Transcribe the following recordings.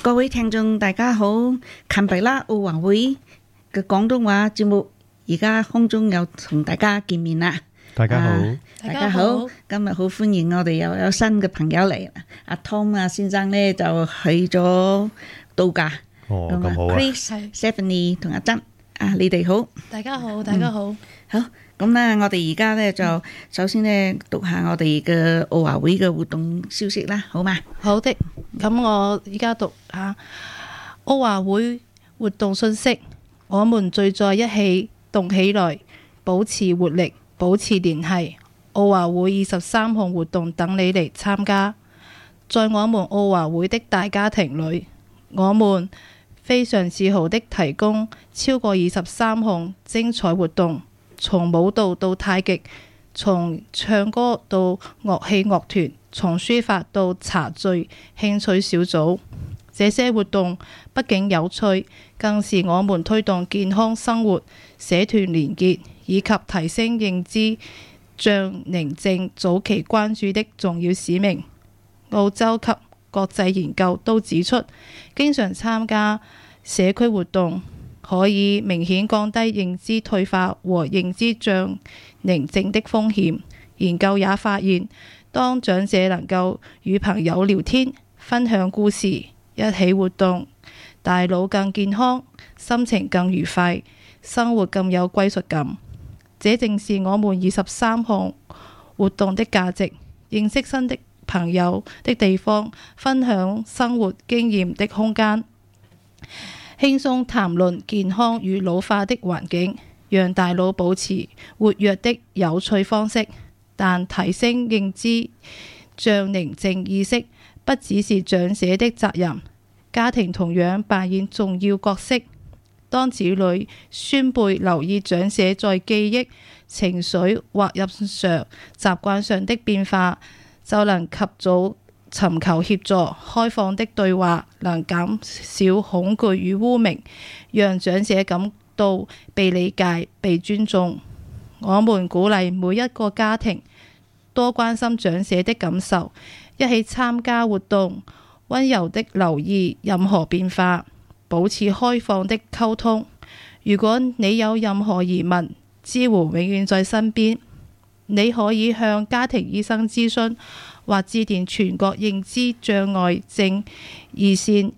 各位聽眾大家好，坎培拉奧運會嘅廣東話節目而家空中又同大家見面啦。 大家好， 大家好，今日好歡迎我哋又有新嘅朋友嚟。阿 Tom 先生呢就去咗度假。 哦，咁好啊。 Chris、Stephanie 同阿珍，你哋好。 大家好，大家好。 好，咁咧我哋而家咧就首先咧讀下我哋嘅奧運會嘅活動消息啦，好嘛？ 好的，咁我而家讀下奧運會活動信息。我們聚在一起，動起來，保持活力，保持聯繫。奧運會23項活動等你嚟參加。在我們奧運會的大家庭裏，我們非常自豪的提供超過23項精彩活動，從舞蹈到太極，從唱歌到樂器樂團，從書法到茶敘興趣小組。這些活動不僅有趣，更是我們推動健康生活、社團連結以及提升認知障寧症早期關注的重要使命。澳洲及國際研究都指出，經常參加社區活動可以明顯降低認知退化和認知障寧症的風險。研究也發現，當長者能夠與朋友聊天、分享故事、一起活動，大腦更健康，心情更愉快，生活更有歸屬感。這正是我們23項活動的價值，認識新的朋友的地方，分享生活經驗的空間，輕鬆談論健康與老化的環境，讓大腦保持活躍的有趣方式。但提升認知障寧症意識不只是長者的責任，家庭同樣扮演重要角色。當子女孫輩留意長者在記憶、情緒或日常習慣上的變化，就能及早尋求協助。開放的對話能減少恐懼與污名，讓長者感到被理解、被尊重。我們鼓勵每一個家庭多關心長者的感受，一起參加活動，溫柔的留意任何變化，保持開放的溝通。如果你有任何疑問，支援永遠在身邊。你可以向家庭醫生諮詢，或致電全國認知障礙症熱線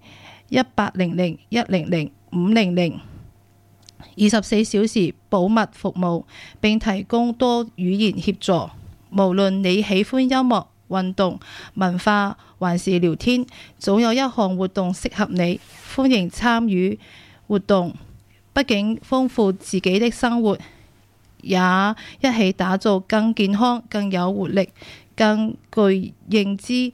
1800-100-500。24小時保密服務，並提供多語言協助。無論你喜歡音樂、運動、文化還是聊天，總有一項活動適合你。歡迎參與活動，不僅豐富自己的生活，也一起打造更健康、更有活力、更具認知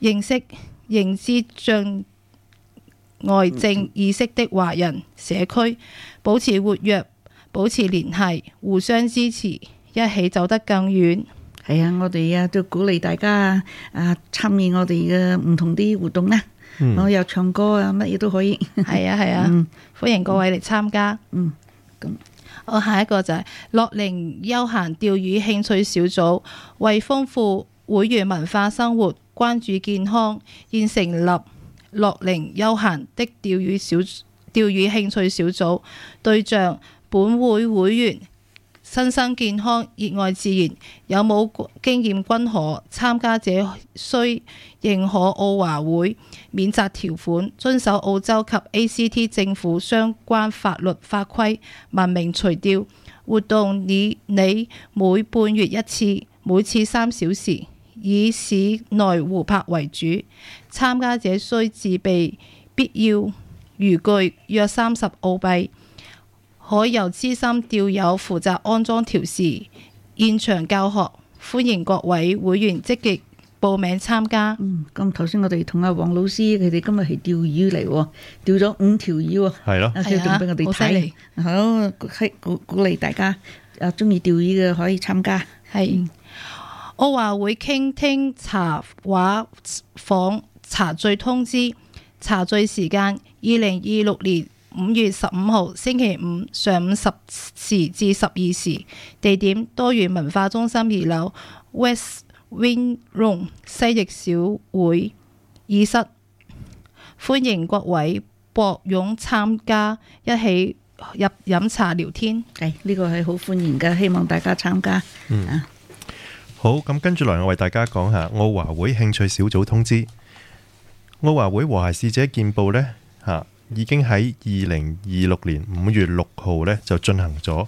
障礙症意識的華人社區，保持活躍，保持聯繫，互相支持，一起走得更遠。 係啊，我哋都鼓勵大家參與我哋嘅唔同啲活動啦。我有唱歌乜嘢都可以。 係啊，歡迎各位嚟參加。 咁我下一個就係樂齡休閒釣魚興趣小組，為豐富會員文化生活，關注健康，現成立樂齡休閒的釣魚興趣小組，對象本會會員，身心健康，熱愛自然，有冇經驗均可。參加者需認可奧華會免責條款，遵守澳洲及 ACT 政府相關法律法規，文明垂釣。活動你每半月一次，每次3小時，以市內湖泊為主。參加者需自備必要漁具約30澳幣。可由資深釣友負責安裝調試，現場教學，歡迎各位會員積極報名參加。 咁頭先我哋同阿黃老師佢哋今日係釣魚嚟喎，釣咗5條魚喎。 係咯， 有俾我哋睇。好，鼓勵大家中意釣魚嘅可以參加。 係奧華會傾聽茶話坊茶敘通知，茶敘時間2026年5月15號星期五上午10時至12時，地點多元文化中心2樓 West Wing Room 西翼小會議室。 歡迎各位博勇參加，一起飲茶聊天。 呢個係好歡迎嘅，希望大家參加。 好，咁跟住來我為大家講下澳華會興趣小組通知。澳華會和諧使者見報呢，已經喺2026年5月6號呢就進行咗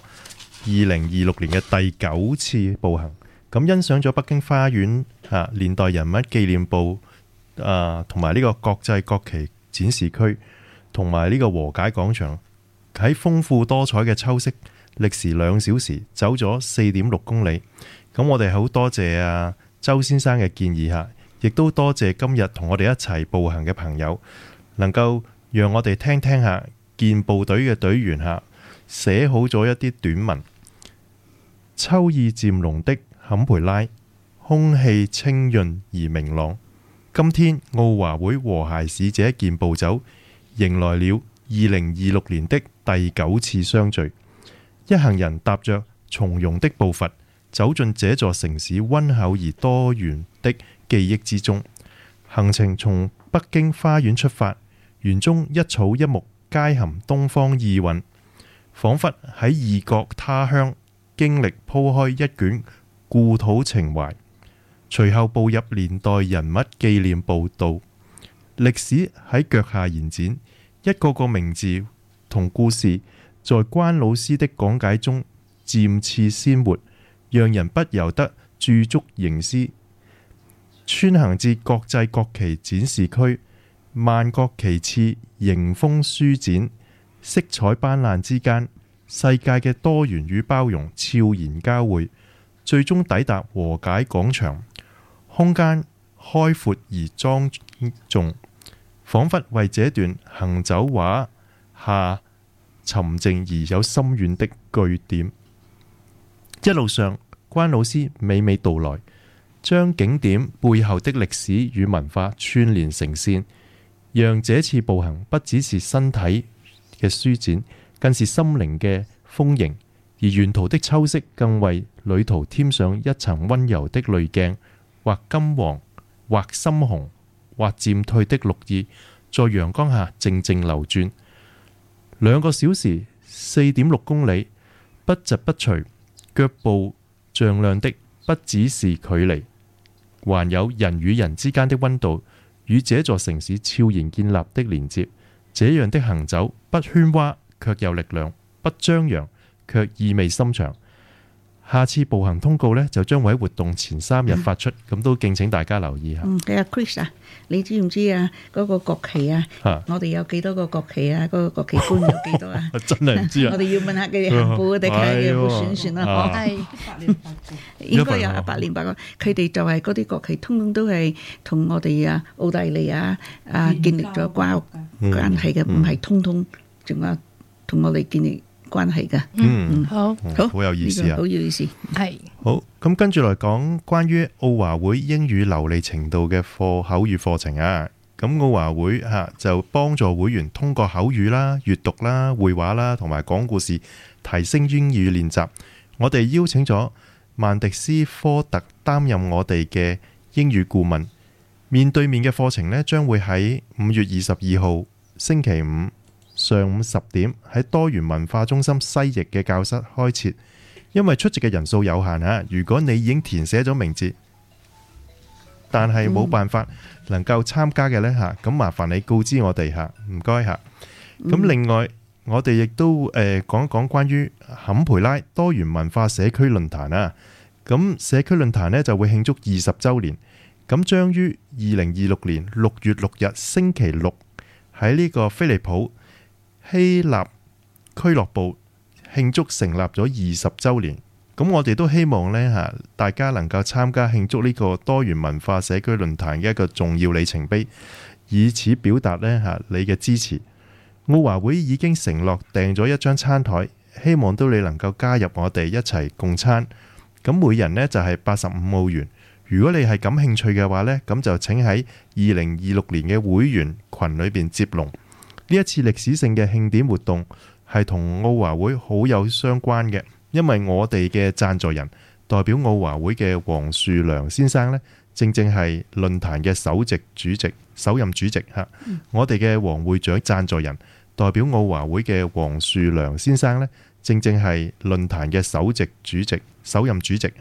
2026年嘅第9次步行。咁欣賞咗北京花園年代人物紀念簿同埋呢個國際國旗展示區同埋呢個和解廣場，喺豐富多彩嘅秋色，歷時2小時，走咗4.6公里。咁我哋好多謝周先生嘅建議下，亦都多謝今日同我哋一齊步行嘅朋友，能夠讓我哋聽下健步隊嘅隊員寫好咗一啲短文。秋意漸濃的坎培拉，空氣清潤而明朗。今天澳華會和諧使者健步走迎來了2026年的第9次相聚。一行人踏着從容的步伐，走進這座城市溫厚而多元的記憶之中。行程從北京花園出發，園中一草一木皆含東方意韻，仿佛喺異國他鄉經歷鋪開一卷故土情懷。隨後步入年代人物紀念步道，歷史喺腳下延展，一個個名字同故事在關老師的講解中漸次鮮活，讓人不由得駐足凝思。穿行至國際國旗展示區，萬國旗幟迎風舒展，色彩斑斕之間，世界嘅多元與包容悄然交匯，最終抵達和解廣場。空間開闊而莊重，仿佛為這段行走畫下沉靜而有深遠的句點。一路上，關老師娓娓道來，將景點背後的歷史與文化串聯成線，讓這次步行不只是身體嘅舒展，更是心靈嘅豐盈。而沿途的秋色更為旅途添上一層溫柔的濾鏡，或金黃，或深紅，或漸退的綠意，在陽光下靜靜流轉。2個小時4.6公里，不疾不隨，腳步丈量的不只是距離，還有人與人之間的溫度，與這座城市悄然建立的連接。這樣的行走不喧嘩，卻有力量；不張揚，卻意味深長。下次步行通告呢，就將會喺活動前3日發出，咁都敬請大家留意下。 Chris 啊，你知唔知啊？嗰個國旗啊，我哋有幾多個國旗啊？嗰個國旗官有幾多啊？ 真係唔知啊！ 我哋要問下佢哋行步定係要選選啦。 係應該有108個，佢哋就係嗰啲國旗，通通都係同我哋澳大利亞建立咗關係嘅，唔係通通仲有同我哋建立關係嘅。好有意思啊！ 好有意思， 係好。咁跟住嚟講關於澳華會英語流利程度嘅口語課程啊。咁澳華會就幫助會員通過口語啦、閱讀啦、繪畫啦同埋講故事，提升英語練習。我哋邀請咗曼迪斯科特擔任我哋嘅英語顧問。面對面嘅課程呢，將會喺5月22號星期5上午10點喺多元文化中心西翼嘅教室開設。因為出席嘅人數有限啊，如果你已經填寫咗名字，但係冇辦法能夠參加嘅呢，咁麻煩你告知我哋唔該下。咁另外我哋亦都講一講關於坎培拉多元文化社區論壇啊。咁社區論壇呢就會慶祝20週年，咁將於2026年6月6日星期六喺呢個菲利普希臘俱樂部慶祝成立咗20週年。咁我哋都希望呢，大家能夠參加慶祝呢個多元文化社區論壇嘅一個重要里程碑，以此表達呢你嘅支持。澳華會已經承諾訂咗一張餐台，希望都你能夠加入我哋一齊共餐。咁每人呢就係85澳元。如果你係感興趣嘅話呢，咁就請喺2026年嘅會員群裏邊接龍。呢一次歷史性嘅慶典活動係同澳華會好有相關嘅，因為我哋嘅贊助人代表澳華會嘅黃樹良先生呢， 正正係論壇嘅首任主席嚇。我哋嘅黃會長贊助人代表澳華會嘅黃樹良先生呢，正正係論壇嘅首任主席